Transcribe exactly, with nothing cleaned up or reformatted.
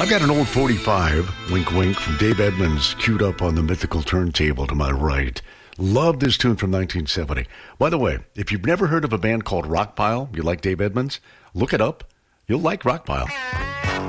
I've got an old forty-five, wink wink, from Dave Edmunds queued up on the mythical turntable to my right. Love this tune from nineteen seventy. By the way, if you've never heard of a band called Rockpile, you like Dave Edmunds, look it up. You'll like Rockpile.